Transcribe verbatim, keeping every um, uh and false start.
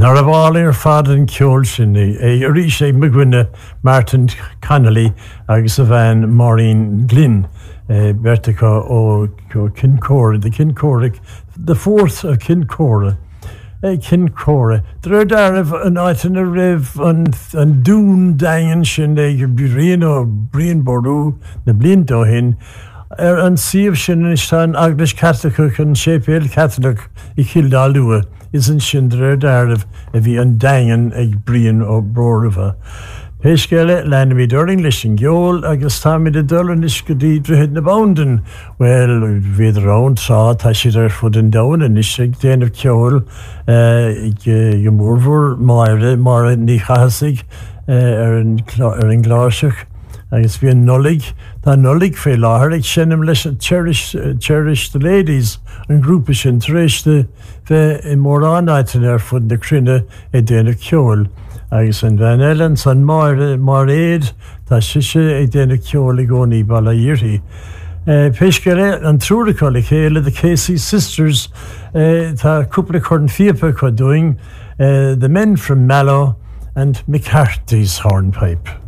Nar a bháil ar fad an ceol sin é a rí sé mughuine Martin Connolly agus a bhein Maureen Glynn Bertica ó Kincora, the Kincora, the fourth of Kincora. Kincora. Dre darif an aitan a riv an an dún dain sin é brian ó brian ború na blian do hin er an siamh sin is tan Agnes Catholic an Sheffield Catholic I Kildalua is an sin dre darif a bhí an dain ag brian ó brorfa. Pescele lenne mi during listen geol agus táimi de dullen is godi drehed na bounden. Well, við round sa ta si er fod an down en is ag den of keol ik je morvor maire mar ni chasig er an er an glasach agus vi an nullig ta nullig fe lahar ik sinnem les cherish cherish the ladies an groepe sin trechte ve in moraniten er fod de krinne e den of keol. Agus an Van Ellen san mar mar éid tá siise ag déna ceola gcónaí balla dhéirtí. Peisceile an trúraáil chéile the Casey sisters tá cúpla chun fiapa chu doing The Men from Mallow and McCarthy's Hornpipe.